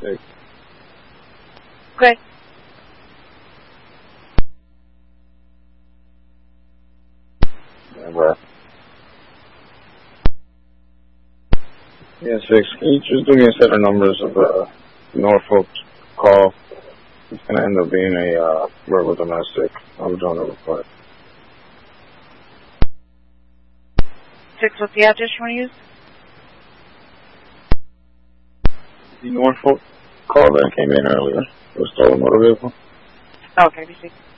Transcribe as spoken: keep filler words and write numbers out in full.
six. Okay. Yeah, bro. Yeah, six. Can you just do me a set of numbers of the Norfolk call? It's gonna end up being a uh, verbal domestic. I'm doing a report. Six, what's the address you want to use? The Norfolk call that came in earlier. It was stolen motor vehicle. Oh, okay, let me see.